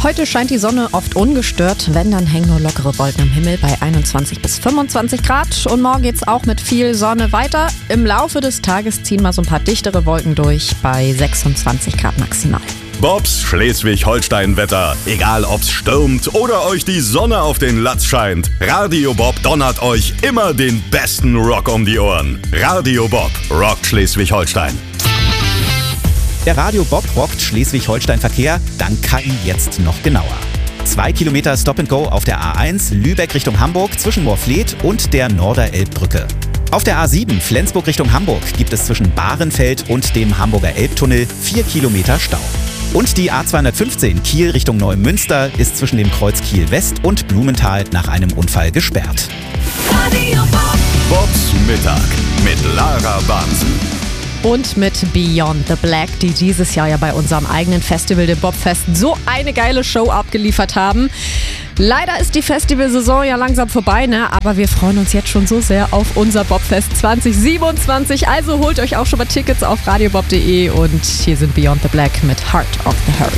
Heute scheint die Sonne oft ungestört, wenn, dann hängen nur lockere Wolken am Himmel bei 21 bis 25 Grad. Und morgen geht's auch mit viel Sonne weiter. Im Laufe des Tages ziehen mal so ein paar dichtere Wolken durch bei 26 Grad maximal. Bobs Schleswig-Holstein-Wetter. Egal ob's stürmt oder euch die Sonne auf den Latz scheint. Radio Bob donnert euch immer den besten Rock um die Ohren. Radio Bob rockt Schleswig-Holstein. Der Radio Bob rockt Schleswig-Holstein-Verkehr dank KI jetzt noch genauer. 2 Kilometer Stop-and-Go auf der A1 Lübeck Richtung Hamburg zwischen Moorfleet und der Norderelbbrücke. Auf der A7 Flensburg Richtung Hamburg gibt es zwischen Bahrenfeld und dem Hamburger Elbtunnel 4 Kilometer Stau. Und die A215 Kiel Richtung Neumünster ist zwischen dem Kreuz Kiel West und Blumenthal nach einem Unfall gesperrt. Radio Bob. Bobs Mittag mit Lara Bansen. Und mit Beyond the Black, die dieses Jahr ja bei unserem eigenen Festival, dem Bobfest, so eine geile Show abgeliefert haben. Leider ist die Festivalsaison ja langsam vorbei, ne? Aber wir freuen uns jetzt schon so sehr auf unser Bobfest 2027. Also holt euch auch schon mal Tickets auf radiobob.de und hier sind Beyond the Black mit Heart of the Hurricane.